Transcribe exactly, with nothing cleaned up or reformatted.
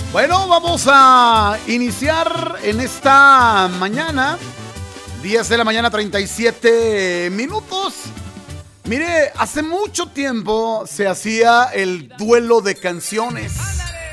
Bueno, vamos a iniciar en esta mañana, diez de la mañana, treinta y siete minutos. Mire, hace mucho tiempo se hacía el duelo de canciones.